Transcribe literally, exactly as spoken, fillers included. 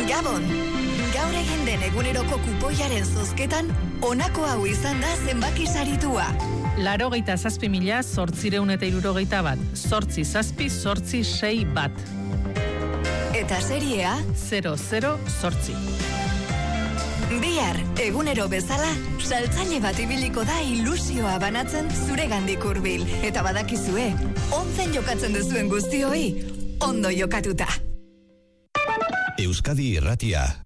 Gabon, gaur egin den eguneroko kupoiaren zozketan, honako hau izan da zenbaki saritua. Laurogeita zazpi mila zortzireun eta hirurogeita bat, zortzi zazpi zortzi sei bat. Eta seriea? zero zero zortzi. Bihar, egunero bezala, saltzaile bat ibiliko da ilusioa banatzen zuregandik hurbil. Eta badakizue, onzen jokatzen duzuen guztioi, ondo jokatuta. Euskadi Irratia.